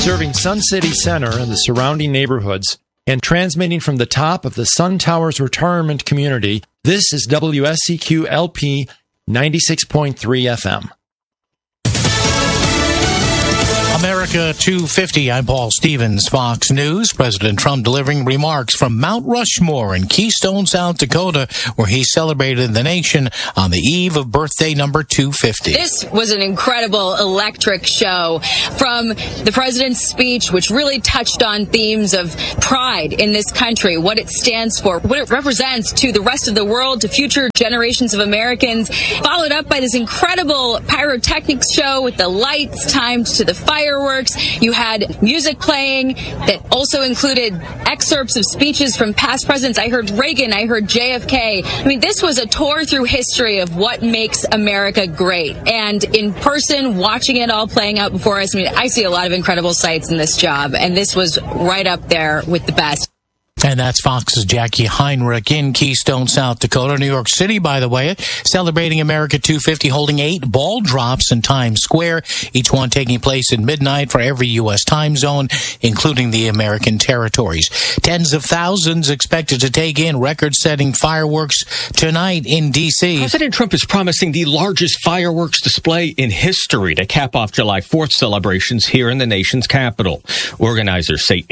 serving Sun City Center and the surrounding neighborhoods, and transmitting from the top of the Sun Towers retirement community. This is WSCQ LP 96.3 FM. America 250, I'm Paul Stevens, Fox News. President Trump delivering remarks from Mount Rushmore in Keystone, South Dakota, where he celebrated the nation on the eve of birthday number 250. This was an incredible, electric show. From the president's speech, which really touched on themes of pride in this country, what it stands for, what it represents to the rest of the world, to future generations of Americans, followed up by this incredible pyrotechnics show with the lights timed to the fireworks. You had music playing that also included excerpts of speeches from past presidents. I heard Reagan, I heard JFK. I mean, this was a tour through history of what makes America great. And in person, watching it all playing out before us, I mean, I see a lot of incredible sights in this job, and this was right up there with the best. And that's Fox's Jackie Heinrich in Keystone, South Dakota. New York City, by the way, celebrating America 250, holding 8 ball drops in Times Square, each one taking place at midnight for every U.S. time zone, including the American territories. Tens of thousands expected to take in record-setting fireworks tonight in D.C. President Trump is promising the largest fireworks display in history to cap off July 4th celebrations here in the nation's capital. Organizers say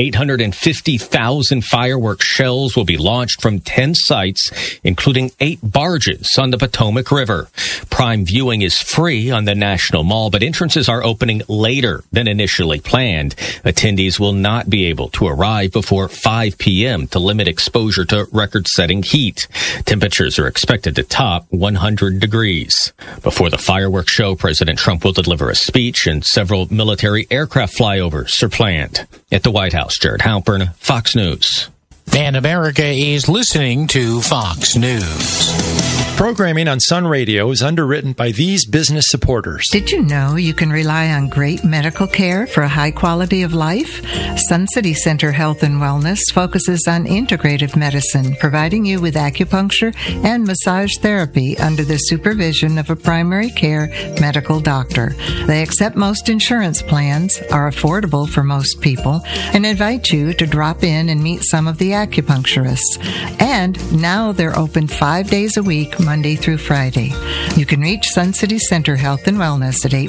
850,000 fireworks shells will be launched from 10 sites, including 8 barges on the Potomac River. Prime viewing is free on the National Mall, but entrances are opening later than initially planned. Attendees will not be able to arrive before 5 p.m. to limit exposure to record-setting heat. Temperatures are expected to top 100 degrees. Before the fireworks show, President Trump will deliver a speech, and several military aircraft flyovers are planned. At the White House, Jared Halpern, Fox News. And America is listening to Fox News. Programming on Sun Radio is underwritten by these business supporters. Did you know you can rely on great medical care for a high quality of life? Sun City Center Health and Wellness focuses on integrative medicine, providing you with acupuncture and massage therapy under the supervision of a primary care medical doctor. They accept most insurance plans, are affordable for most people, and invite you to drop in and meet some of the acupuncturists. And now they're open 5 days a week, Monday through Friday. You can reach Sun City Center Health and Wellness at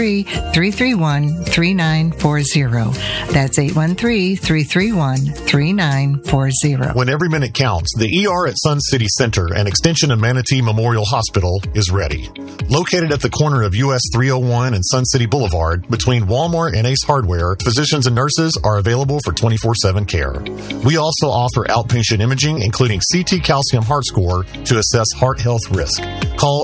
813-331-3940. That's 813-331-3940. When every minute counts, the ER at Sun City Center, an extension of Manatee Memorial Hospital, is ready. Located at the corner of US 301 and Sun City Boulevard, between Walmart and Ace Hardware, physicians and nurses are available for 24/7 care. We also offer outpatient imaging, including CT calcium heart score, to assess heart health risk. Call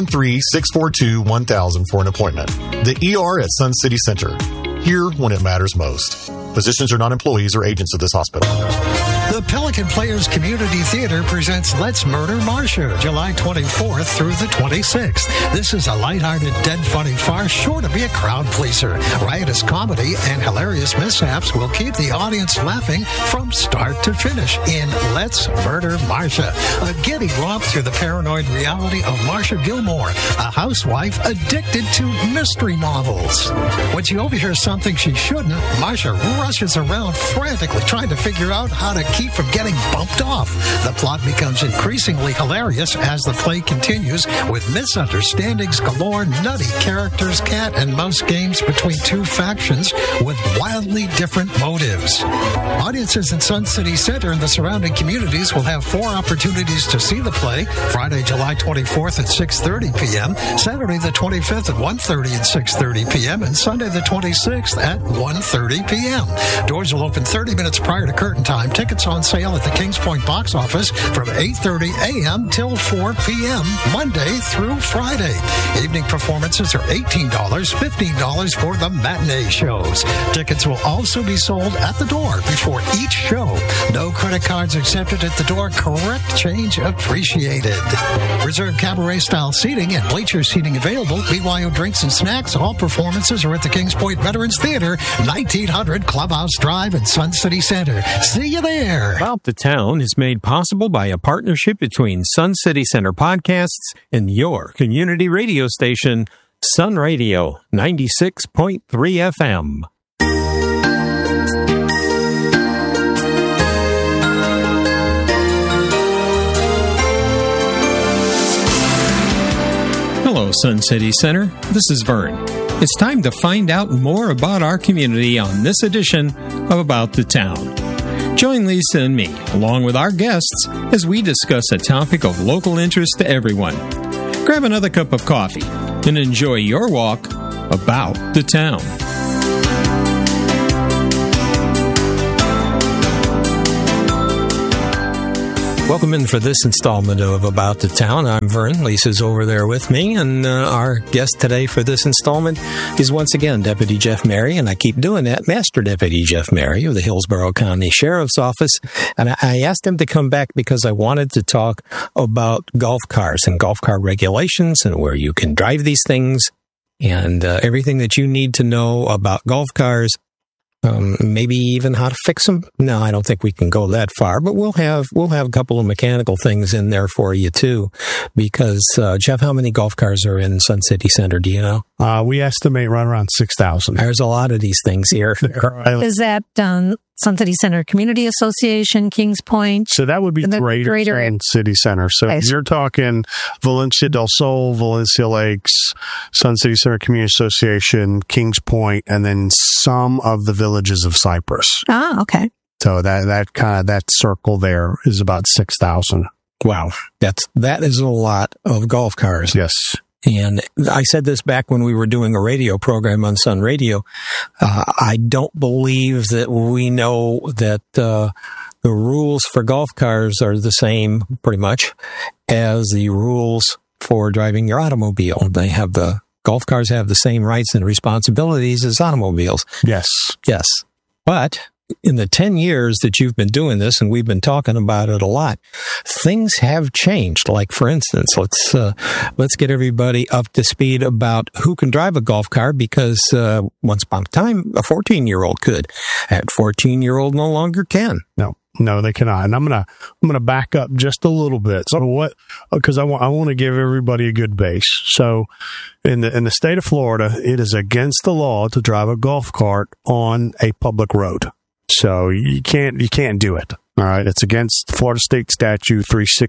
813-642-1000 for an appointment. The ER at Sun City Center. Here when it matters most. Physicians are not employees or agents of this hospital. The Pelican Players Community Theater presents Let's Murder Marcia, July 24th through the 26th. This is a lighthearted, dead funny farce sure to be a crowd pleaser. Riotous comedy and hilarious mishaps will keep the audience laughing from start to finish in Let's Murder Marcia, a giddy romp through the paranoid reality of Marcia Gilmore, a housewife addicted to mystery novels. When she overhears something she shouldn't, Marcia rushes around frantically trying to figure out how to keep from getting bumped off. The plot becomes increasingly hilarious as the play continues with misunderstandings galore, nutty characters, cat and mouse games between two factions with wildly different motives. Audiences in Sun City Center and the surrounding communities will have 4 opportunities to see the play: Friday, July 24th at 6:30 p.m., Saturday the 25th at 1:30 and 6:30 p.m., and Sunday the 26th at 1:30 p.m. Doors will open 30 minutes prior to curtain time. Tickets on sale at the Kings Point box office from 8:30 a.m. till 4 p.m. Monday through Friday. Evening performances are $18, $15 for the matinee shows. Tickets will also be sold at the door before each show. No credit cards accepted at the door. Correct change appreciated. Reserved cabaret-style seating and bleacher seating available. BYO drinks and snacks. All performances are at the Kings Point Veterans Theater, 1900 Clubhouse Drive in Sun City Center. See you there. About the Town is made possible by a partnership between Sun City Center Podcasts and your community radio station, Sun Radio 96.3 FM. Hello, Sun City Center. This is Vern. It's time to find out more about our community on this edition of About the Town. Join Lisa and me, along with our guests, as we discuss a topic of local interest to everyone. Grab another cup of coffee and enjoy your walk about the town. Welcome in for this installment of About the Town. I'm Vern. Lisa's over there with me, and our guest today for this installment is once again Deputy Jeff Mary, and I keep doing that, Master Deputy Jeff Mary of the Hillsborough County Sheriff's Office. And I asked him to come back because I wanted to talk about golf cars and golf car regulations and where you can drive these things and everything that you need to know about golf cars. Maybe even how to fix them. No, I don't think we can go that far, but we'll have a couple of mechanical things in there for you too. Because Jeff, how many golf cars are in Sun City Center? Do you know? We estimate right around 6,000. There's a lot of these things here. Is that Sun City Center Community Association, Kings Point? So that would be Greater Sun City Center. So if you're talking Valencia del Sol, Valencia Lakes, Sun City Center Community Association, Kings Point, and then some of the villages of Cypress. Ah, okay. So that circle there is about 6,000. Wow, that is a lot of golf cars. Yes. And I said this back when we were doing a radio program on Sun Radio. I don't believe that we know that the rules for golf cars are the same, pretty much, as the rules for driving your automobile. Golf cars have the same rights and responsibilities as automobiles. Yes. Yes. But in the 10 years that you've been doing this, and we've been talking about it a lot, things have changed. Like, for instance, let's get everybody up to speed about who can drive a golf car, because once upon a time, a 14-year-old could. That 14-year-old no longer can. No, they cannot. And I'm gonna back up just a little bit. So because I want to give everybody a good base. So in the state of Florida, it is against the law to drive a golf cart on a public road. So you can't do it. All right. It's against Florida State Statute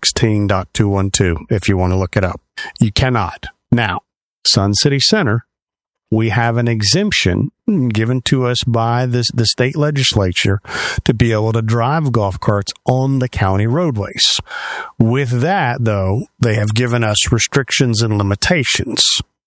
316.212 if you want to look it up. You cannot. Now, Sun City Center, we have an exemption given to us by the state legislature to be able to drive golf carts on the county roadways. With that, though, they have given us restrictions and limitations.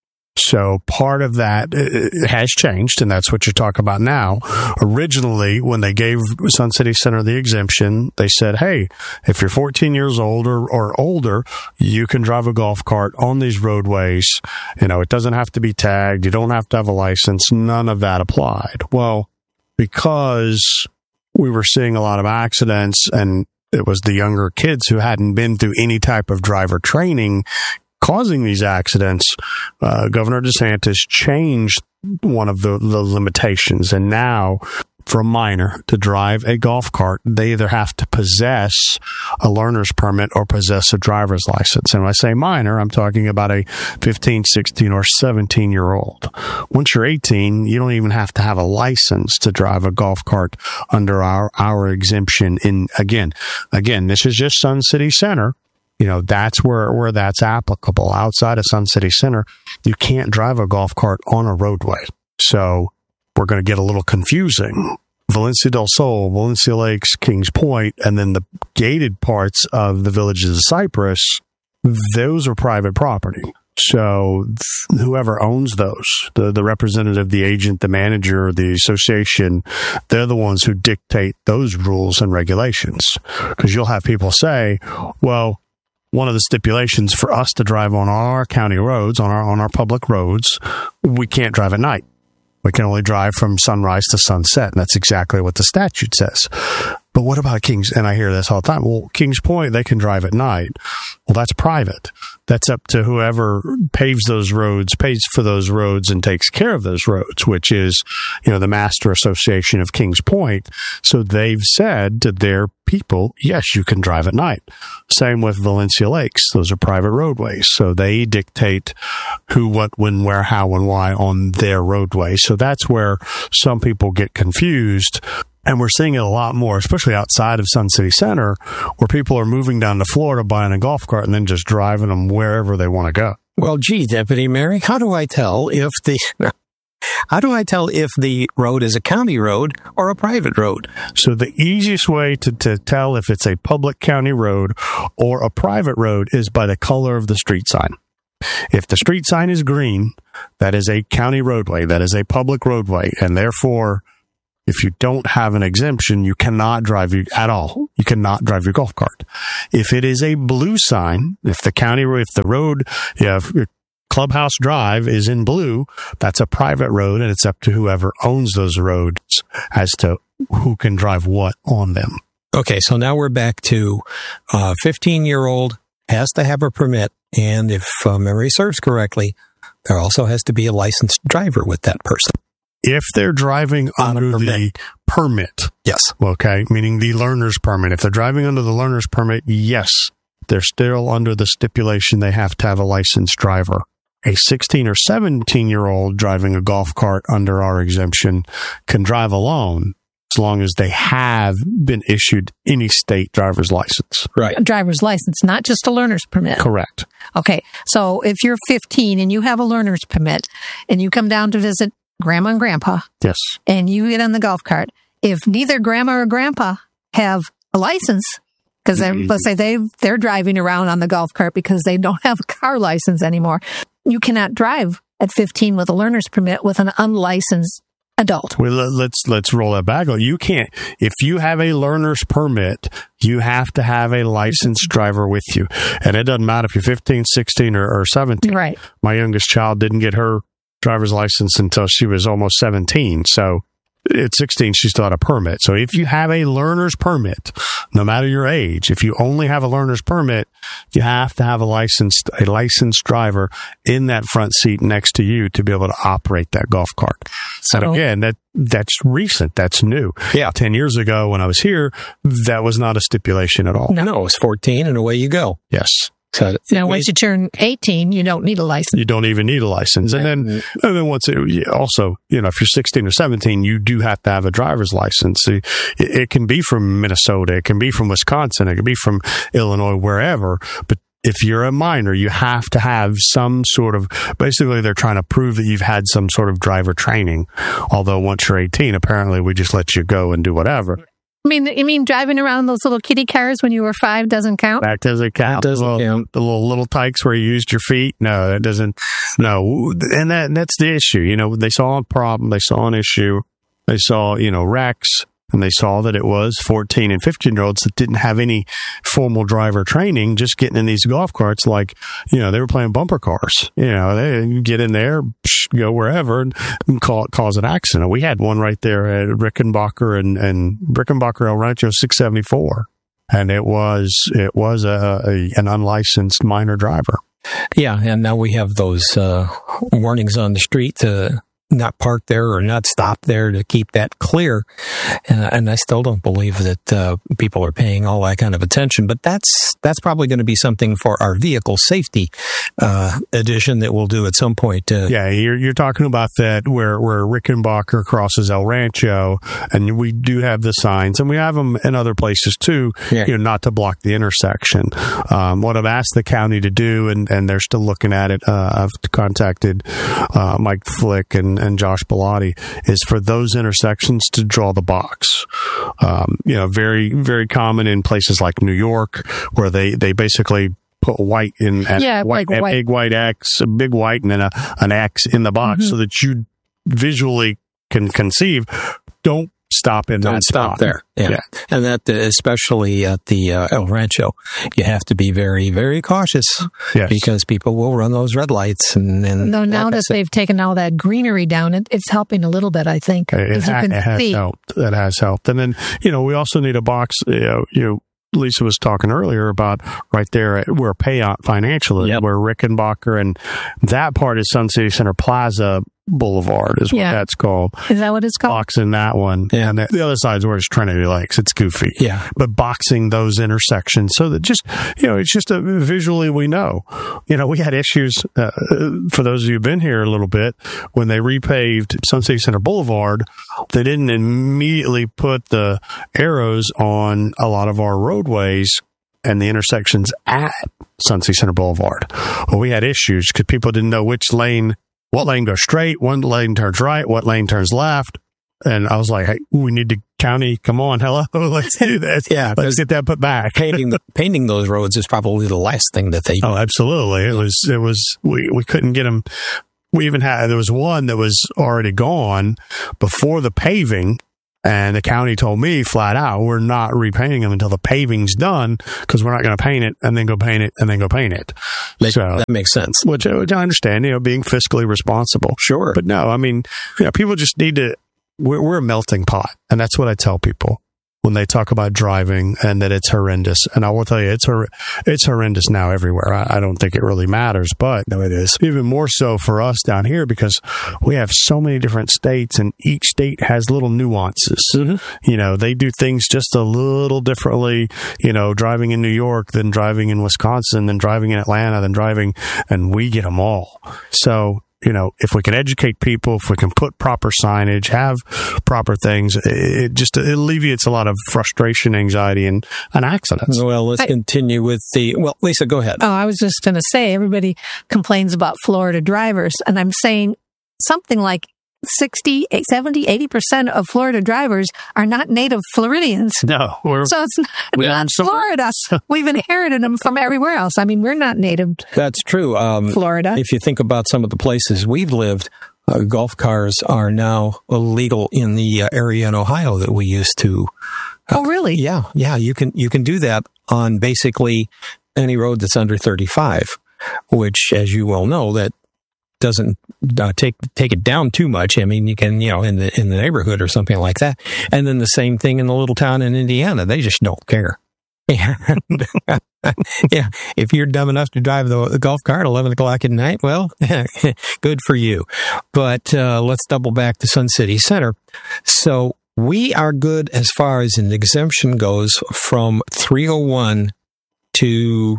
So part of that has changed, and that's what you're talking about now. Originally, when they gave Sun City Center the exemption, they said, hey, if you're 14 years old or older, you can drive a golf cart on these roadways. You know, it doesn't have to be tagged. You don't have to have a license. None of that applied. Well, because we were seeing a lot of accidents, and it was the younger kids who hadn't been through any type of driver training causing these accidents, Governor DeSantis changed one of the limitations. And now, for a minor to drive a golf cart, they either have to possess a learner's permit or possess a driver's license. And when I say minor, I'm talking about a 15, 16, or 17-year-old. Once you're 18, you don't even have to have a license to drive a golf cart under our exemption. Again, this is just Sun City Center. You know, that's where that's applicable. Outside of Sun City Center, you can't drive a golf cart on a roadway. So we're going to get a little confusing. Valencia del Sol, Valencia Lakes, Kings Point, and then the gated parts of the villages of Cypress, those are private property. So whoever owns those, the representative, the agent, the manager, the association, they're the ones who dictate those rules and regulations. Because you'll have people say, well, one of the stipulations for us to drive on our county roads, on our public roads, we can't drive at night. We can only drive from sunrise to sunset, and that's exactly what the statute says. But what about Kings? And I hear this all the time. Well, Kings Point, they can drive at night. Well, that's private. That's up to whoever paves those roads, pays for those roads, and takes care of those roads, which is, the Master Association of Kings Point. So they've said to their people, yes, you can drive at night. Same with Valencia Lakes. Those are private roadways. So they dictate who, what, when, where, how, and why on their roadway. So that's where some people get confused. And we're seeing it a lot more, especially outside of Sun City Center, where people are moving down to Florida, buying a golf cart, and then just driving them wherever they want to go. Well, gee, Deputy Mary, how do I tell if the road is a county road or a private road? So the easiest way to tell if it's a public county road or a private road is by the color of the street sign. If the street sign is green, that is a county roadway, that is a public roadway, and therefore, if you don't have an exemption, you cannot drive at all. You cannot drive your golf cart. If it is a blue sign, if the road, Clubhouse Drive is in blue, that's a private road, and it's up to whoever owns those roads as to who can drive what on them. Okay, so now we're back to 15-year-old has to have a permit, and if memory serves correctly, there also has to be a licensed driver with that person. If they're driving under the permit. Yes. Okay, meaning the learner's permit. If they're driving under the learner's permit, yes, they're still under the stipulation they have to have a licensed driver. A 16 or 17-year-old driving a golf cart under our exemption can drive alone as long as they have been issued any state driver's license. Right. A driver's license, not just a learner's permit. Correct. Okay, so if you're 15 and you have a learner's permit and you come down to visit Grandma and Grandpa, yes, and you get on the golf cart, if neither Grandma or Grandpa have a license, because let's say they're driving around on the golf cart because they don't have a car license anymore, you cannot drive at 15 with a learner's permit with an unlicensed adult. Well, let's roll that back. You can't. If you have a learner's permit, you have to have a licensed driver with you. And it doesn't matter if you're 15, 16, or 17. Right. My youngest child didn't get her driver's license until she was almost 17. So at 16, she still had a permit. So if you have a learner's permit, no matter your age, if you only have a learner's permit, you have to have a licensed driver in that front seat next to you to be able to operate that golf cart. So and again, that's recent. That's new. Yeah. 10 years ago when I was here, that was not a stipulation at all. No, it was 14 and away you go. Yes. So once you turn 18, you don't need a license. You don't even need a license. And then once also, if you're 16 or 17, you do have to have a driver's license. It can be from Minnesota. It can be from Wisconsin. It can be from Illinois, wherever. But if you're a minor, you have to have some sort of, basically they're trying to prove that you've had some sort of driver training. Although once you're 18, apparently we just let you go and do whatever. You mean driving around those little kiddie cars when you were 5 doesn't count? That doesn't count. Doesn't count. The little tykes where you used your feet? No, that doesn't. No. And that's the issue. They saw a problem. They saw an issue. They saw, wrecks. And they saw that it was 14 and 15-year-olds that didn't have any formal driver training, just getting in these golf carts like, they were playing bumper cars. They get in there, go wherever, and cause an accident. We had one right there at Rickenbacker and Rickenbacker El Rancho 674. And it was an unlicensed minor driver. Yeah, and now we have those warnings on the street to not park there or not stop there to keep that clear. And I still don't believe that people are paying all that kind of attention. But that's probably going to be something for our vehicle safety edition that we'll do at some point. Yeah, you're talking about that where Rickenbacker crosses El Rancho, and we do have the signs, and we have them in other places too, not to block the intersection. What I've asked the county to do, and they're still looking at it, I've contacted Mike Flick and Josh Bellotti, is for those intersections to draw the box. Very, very common in places like New York, where they basically put white in, a big white X, a big white, and then an X in the box, so that you visually can conceive. Don't stop in that spot. Stop there. Yeah. And that, especially at the El Rancho, you have to be very, very cautious because people will run those red lights. And now that they've taken all that greenery down, it's helping a little bit, I think. It has helped. That has helped. And then, we also need a box, Lisa was talking earlier about right there where Payout Financial is, where Rickenbacker, and that part is Sun City Center Plaza Boulevard is what that's called. Is that what it's called? Boxing that one. Yeah. And the other side is where it's Trinity Lakes. It's goofy. Yeah. But boxing those intersections so that just, it's just visually we know. We had issues, for those of you who've been here a little bit, when they repaved Sun City Center Boulevard, they didn't immediately put the arrows on a lot of our roadways and the intersections at Sun City Center Boulevard. Well, we had issues because people didn't know what lane goes straight, one lane turns right, what lane turns left. And I was like, hey, we need to county, come on, hello, let's do this. Yeah, let's get that put back. Painting those roads is probably the last thing that they do. Oh, absolutely. We couldn't get them. There was one that was already gone before the paving. And the county told me flat out, we're not repainting them until the paving's done because we're not going to paint it and then go paint it and then go paint it. That makes sense. Which I understand, being fiscally responsible. Sure. But no, I mean, people just need to, we're a melting pot. And that's what I tell people when they talk about driving and that it's horrendous. And I will tell you, it's horrendous now everywhere. I don't think it really matters, but no, it is even more so for us down here because we have so many different states and each state has little nuances. Mm-hmm. They do things just a little differently, driving in New York than driving in Wisconsin, than driving in Atlanta, and we get them all. So, if we can educate people, if we can put proper signage, have proper things, it alleviates a lot of frustration, anxiety, and accidents. Well, let's continue with Lisa, go ahead. Oh, I was just going to say, everybody complains about Florida drivers, and I'm saying something like 60, 70, 80% of Florida drivers are not native Floridians. No. So it's not Florida. We've inherited them from everywhere else. I mean, we're not native. That's true. Florida. If you think about some of the places we've lived, golf cars are now illegal in the area in Ohio that we used to. Oh, really? Yeah. You can do that on basically any road that's under 35, which, as you well know, that doesn't take it down too much. I mean, you can, in the neighborhood or something like that. And then the same thing in the little town in Indiana. They just don't care. And, yeah, if you're dumb enough to drive the golf cart at 11 o'clock at night, well, good for you. But let's double back to Sun City Center. So we are good as far as an exemption goes from 301 to...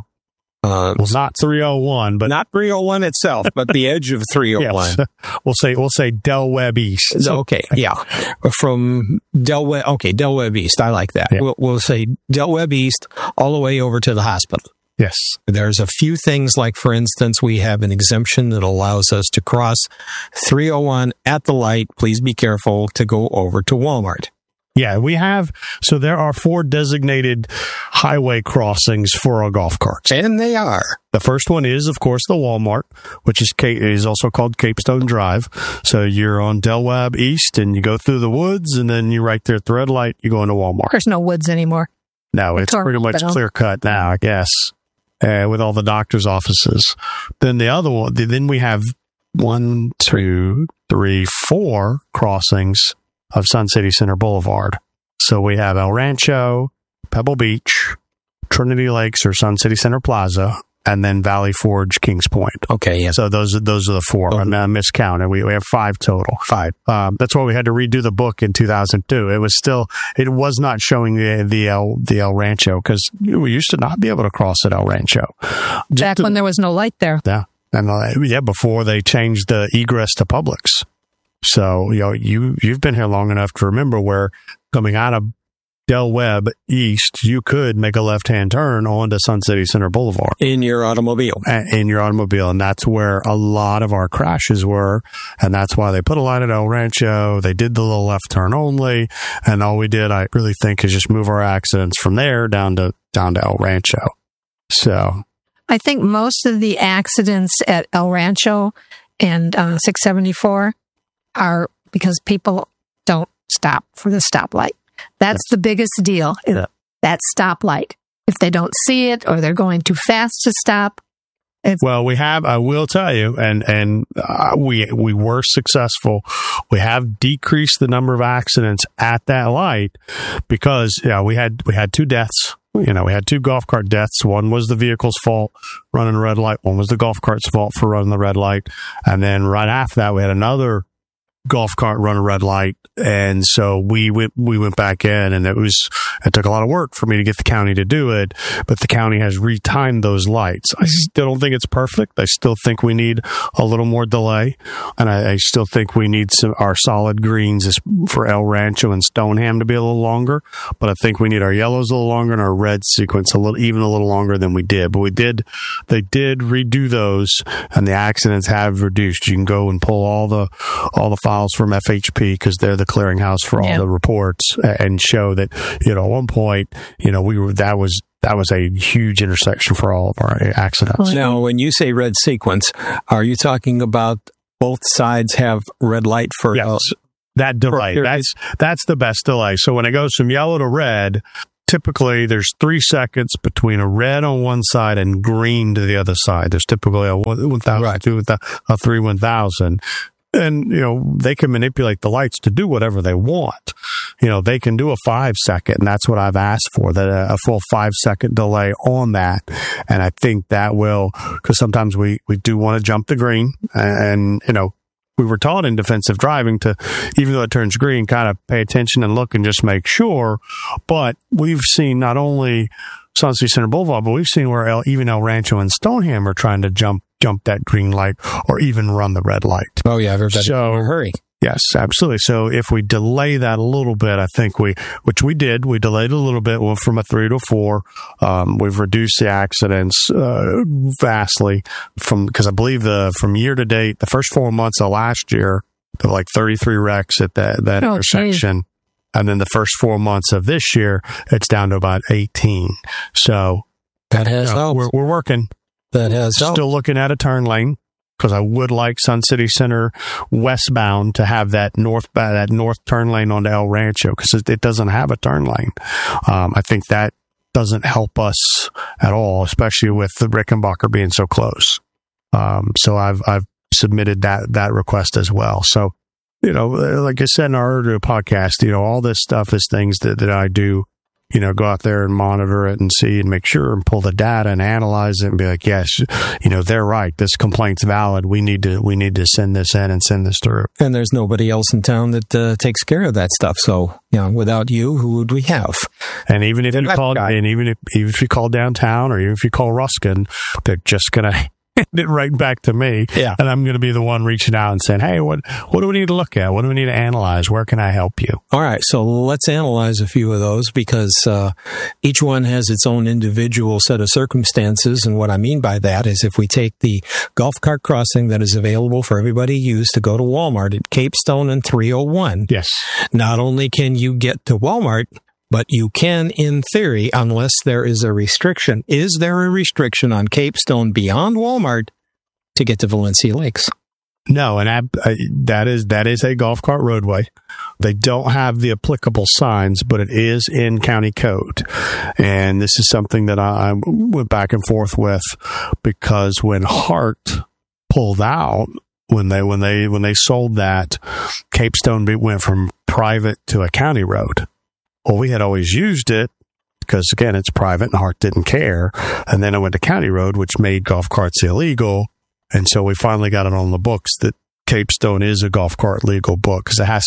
not 301, but not 301 itself, but the edge of 301. Yes. We'll say Del Webb East. Okay, yeah, from Del Webb East. I like that. Yeah. We'll say Del Webb East all the way over to the hospital. Yes. There's a few things, like for instance, we have an exemption that allows us to cross 301 at the light. Please be careful to go over to Walmart. Yeah, we have. So there are 4 designated highway crossings for our golf carts. And they are. The first one is, of course, the Walmart, which is also called Capestone Drive. So you're on Del Webb East and you go through the woods and then you're right there at the red light, you go into Walmart. There's no woods anymore. No, it's pretty much clear cut now, I guess, with all the doctor's offices. Then the other one, then we have 1, 2, 3, 4 crossings of Sun City Center Boulevard. So we have El Rancho, Pebble Beach, Trinity Lakes or Sun City Center Plaza, and then Valley Forge, Kings Point. Okay, yeah. So those are the 4. I miscounted. We have 5 total. 5. That's why we had to redo the book in 2002. It was not showing the El Rancho because we used to not be able to cross at El Rancho. Back when there was no light there. Yeah. And before they changed the egress to Publix. So, you've been here long enough to remember where coming out of Del Webb East, you could make a left-hand turn onto Sun City Center Boulevard. In your automobile. And that's where a lot of our crashes were. And that's why they put a light at El Rancho. They did the little left turn only. And all we did, I really think, is just move our accidents from there down to El Rancho. So I think most of the accidents at El Rancho and 674 are because people don't stop for the stoplight. That's the biggest deal, that stoplight. If they don't see it or they're going too fast to stop. I will tell you, and we were successful. We have decreased the number of accidents at that light because we had 2 deaths. We had 2 golf cart deaths. One was the vehicle's fault running the red light. One was the golf cart's fault for running the red light. And then right after that, we had another golf cart run a red light. And so we went back in, and it took a lot of work for me to get the county to do it, but the county has retimed those lights. I still don't think it's perfect. I still think we need a little more delay, and I still think we need our solid greens for El Rancho and Stoneham to be a little longer, but I think we need our yellows a little longer and our red sequence even a little longer than we did. But they did redo those, and the accidents have reduced. You can go and pull all the files from FHP, because they're the clearinghouse for all the reports, and show that, at one point, that was a huge intersection for all of our accidents. Now, when you say red sequence, are you talking about both sides have red light for? Yes, that delay. That's the best delay. So when it goes from yellow to red, typically there's 3 seconds between a red on one side and green to the other side. There's typically a 1,000, 2,000, a 3 1,000. And, they can manipulate the lights to do whatever they want. They can do a 5 second, and that's what I've asked for, a full 5 second delay on that. And I think that will, because sometimes we do want to jump the green, and, we were taught in defensive driving to, even though it turns green, kind of pay attention and look and just make sure. But we've seen not only Sun City Center Boulevard, but we've seen where even El Rancho and Stoneham are trying to jump that green light or even run the red light. Oh, yeah, everybody in a hurry. Yes, absolutely. So if we delay that a little bit, I think which we did, we delayed a little bit, went from a 3 to 4. We've reduced the accidents vastly because I believe from year to date, the first 4 months of last year, there were like 33 wrecks at that intersection. Geez. And then the first 4 months of this year, it's down to about 18. So that has helped. We're working. That has helped. Still looking at a turn lane, because I would like Sun City Center westbound to have that north turn lane onto El Rancho, because it doesn't have a turn lane. I think that doesn't help us at all, especially with the Rickenbacker being so close. So I've submitted that request as well. So, like I said in our earlier podcast, all this stuff is things that I do. Go out there and monitor it and see and make sure and pull the data and analyze it and be like, yes, they're right. This complaint's valid. We need to send this in and send this through. And there's nobody else in town that takes care of that stuff. So, without you, who would we have? And even if you call, even if you call downtown, or even if you call Ruskin, they're just gonna hand it right back to me. Yeah. And I'm going to be the one reaching out and saying, hey, what do we need to look at? What do we need to analyze? Where can I help you? All right. So let's analyze a few of those, because each one has its own individual set of circumstances. And what I mean by that is, if we take the golf cart crossing that is available for everybody to use to go to Walmart at Capestone and 301. Yes. Not only can you get to Walmart, but you can, in theory, unless there is a restriction. Is there a restriction on Capestone beyond Walmart to get to Valencia Lakes? No, and that is a golf cart roadway. They don't have the applicable signs, but it is in county code. And this is something that I went back and forth with, because when Hart pulled out, when they sold that, Capestone went from private to a county road. Well, we had always used it because, again, it's private and Hart didn't care. And then I went to county road, which made golf carts illegal. And so we finally got it on the books that Capestone is a golf cart legal book, because it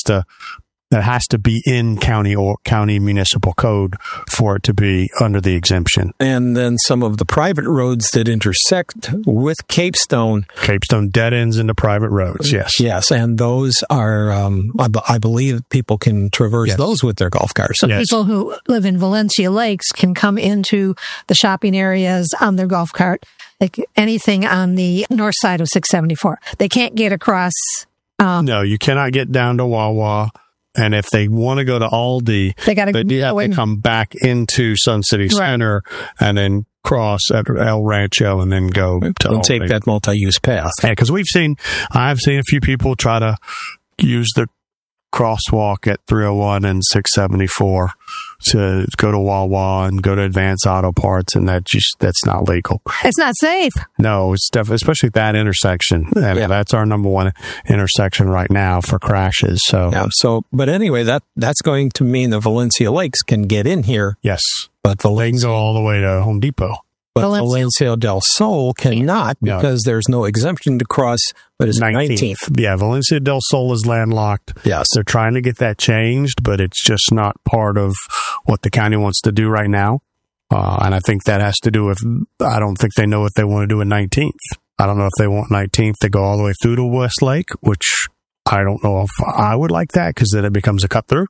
has to be in county or county municipal code for it to be under the exemption. And then some of the private roads that intersect with Capestone dead ends into private roads. Yes. Yes. And those are, I believe people can traverse those with their golf cars. So people who live in Valencia Lakes can come into the shopping areas on their golf cart, like anything on the north side of 674. They can't get across. No, you cannot get down to Wawa. And if they want to go to Aldi, they have to come back into Sun City Center and then cross at El Rancho and then go to Aldi. Take that multi-use path. Yeah, because I've seen a few people try to use the crosswalk at 301 and 674 to go to Wawa and go to Advanced Auto Parts, and that's not legal. It's not safe. No, it's definitely, especially that intersection. That's our number one intersection right now for crashes. But anyway, that's going to mean the Valencia Lakes can get in here. Yes, but they can go all the way to Home Depot. But Valencia del Sol cannot because there's no exemption to cross, but it's 19th. Yeah, Valencia del Sol is landlocked. Yes. They're trying to get that changed, but it's just not part of what the county wants to do right now. And I think that has to do with, I don't think they know what they want to do in 19th. I don't know if they want 19th to go all the way through to Westlake, which I don't know if I would like that because then it becomes a cut through.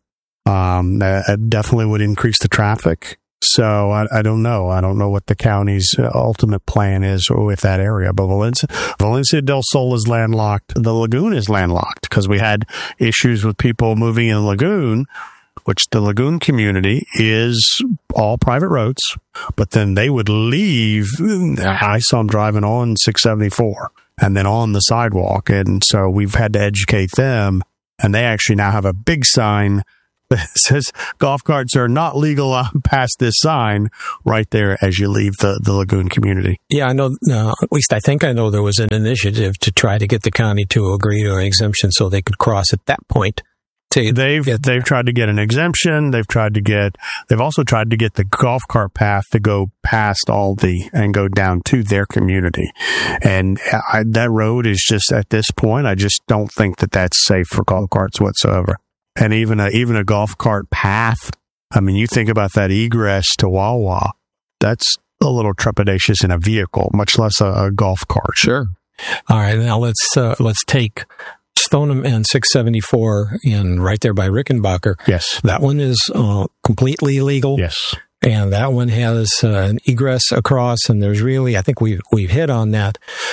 That definitely would increase the traffic. So I don't know. I don't know what the county's ultimate plan is with that area. But Valencia del Sol is landlocked. The lagoon is landlocked because we had issues with people moving in the lagoon, which the lagoon community is all private roads. But then they would leave. I saw them driving on 674 and then on the sidewalk. And so we've had to educate them. And they actually now have a big sign that says golf carts are not legal past this sign right there as you leave the lagoon community. Yeah, I know. At least I think I know there was an initiative to try to get the county to agree to an exemption so they could cross at that point. They've tried to get an exemption. They've also tried to get the golf cart path to go past Aldi and go down to their community. And that road is just, at this point, I just don't think that that's safe for golf carts whatsoever. And even a golf cart path. I mean, you think about that egress to Wawa. That's a little trepidatious in a vehicle, much less a golf cart. Sure. All right. Now let's take Stoneham and 674 in right there by Rickenbacker. Yes. That one is completely illegal. Yes. And that one has an egress across, and there's really, I think we've hit on that.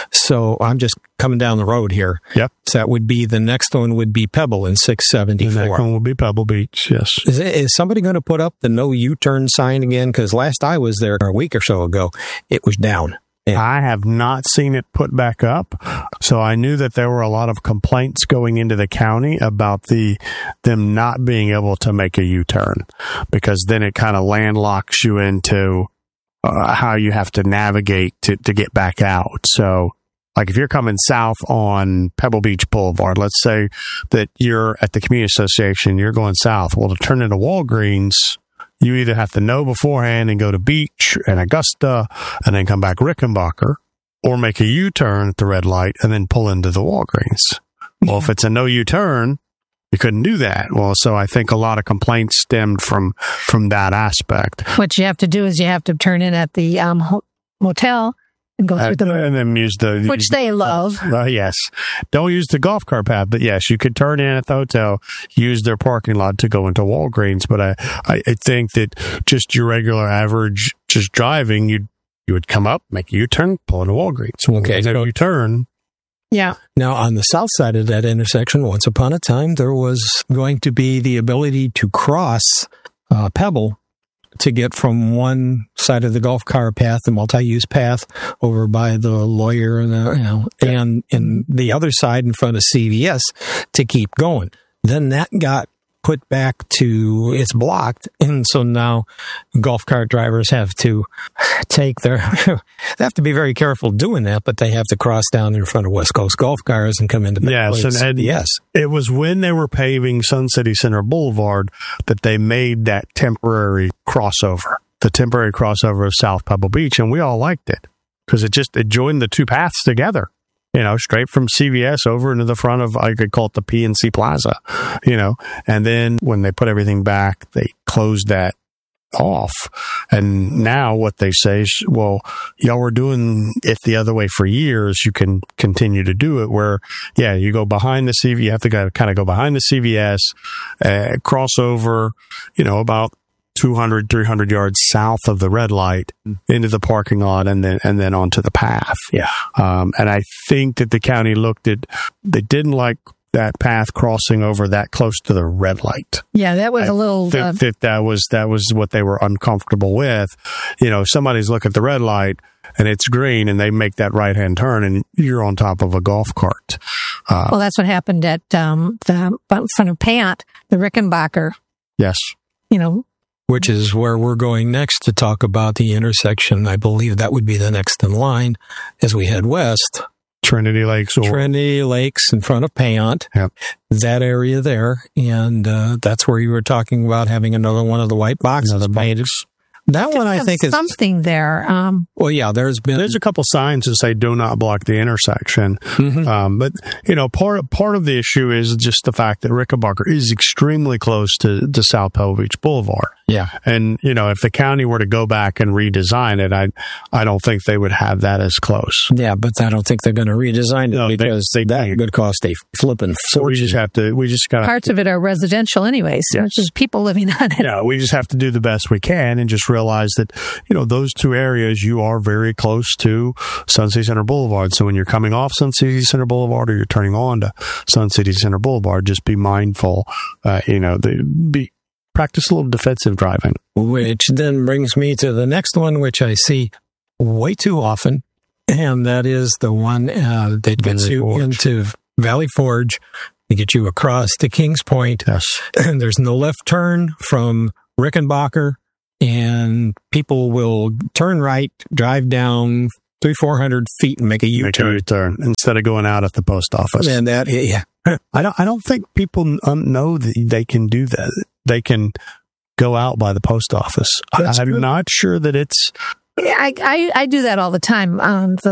So I'm just coming down the road here. Yep. So that would be, the next one would be Pebble in 674. The next one will be Pebble Beach, yes. Is somebody going to put up the no U-turn sign again? Because last I was there a week or so ago, it was down. Yeah. I have not seen it put back up. So I knew that there were a lot of complaints going into the county about them not being able to make a U-turn, because then it kind of landlocks you into how you have to navigate to get back out. So like if you're coming south on Pebble Beach Boulevard, let's say that you're at the community association, you're going south. Well, to turn into Walgreens, you either have to know beforehand and go to Beach and Augusta and then come back Rickenbacker, or make a U-turn at the red light and then pull into the Walgreens. Well, if it's a no U-turn, you couldn't do that. Well, so I think a lot of complaints stemmed from that aspect. What you have to do is you have to turn in at the motel and go through and then use which they love. Yes. Don't use the golf cart path, but yes, you could turn in at the hotel, use their parking lot to go into Walgreens. But I think that just your regular average, just driving, you would come up, make a U-turn, pull into Walgreens. Okay. So you turn. Yeah. Now, on the south side of that intersection, once upon a time, there was going to be the ability to cross Pebble to get from one side of the golf cart path, the multi-use path, over by the lawyer and the other side in front of CVS to keep going. Then that got put back to, it's blocked, and so now golf cart drivers have to take they have to be very careful doing that, but they have to cross down in front of West Coast Golf Cars and come into yes. It was when they were paving Sun City Center Boulevard that they made that temporary crossover, the temporary crossover of South Pebble Beach, and we all liked it because it joined the two paths together. Straight from CVS over into the front of, I could call it the PNC Plaza, and then when they put everything back, they closed that off. And now what they say is, well, y'all were doing it the other way for years. You can continue to do it where, you go behind the CVS, you have to kind of go behind the CVS, cross over, about 200, 300 yards south of the red light into the parking lot and then onto the path. Yeah. And I think that the county they didn't like that path crossing over that close to the red light. Yeah, that was a little... that was what they were uncomfortable with. Somebody's looking at the red light and it's green and they make that right-hand turn and you're on top of a golf cart. Well, that's what happened at the front of Pant, the Rickenbacker. Yes. Which is where we're going next to talk about the intersection. I believe that would be the next in line as we head west. Trinity Lakes in front of Payant. Yep. That area there. And that's where you were talking about having another one of the white boxes painted. That one I think is something there. Well, yeah, there's a couple signs that say "Do not block the intersection," but part of the issue is just the fact that Rickenbacker is extremely close to South Pebble Beach Boulevard. Yeah, and if the county were to go back and redesign it, I don't think they would have that as close. Yeah, but I don't think they're going to redesign it because that would cost a flipping fortune. So we just got parts of it are residential anyways. Yes. It's just people living on it. Yeah, we just have to do the best we can and just realize that, those two areas, you are very close to Sun City Center Boulevard. So when you're coming off Sun City Center Boulevard or you're turning on to Sun City Center Boulevard, just be mindful, practice a little defensive driving. Which then brings me to the next one, which I see way too often, and that is the one that gets you into Valley Forge, to get you across to Kings Point. Yes. And there's no left turn from Rickenbacker, and people will turn right, drive down 300-400 feet and make a U-turn instead of going out at the post office. And that, yeah. I don't think people know that they can do that. They can go out by the post office. I'm not sure that it's. I do that all the time.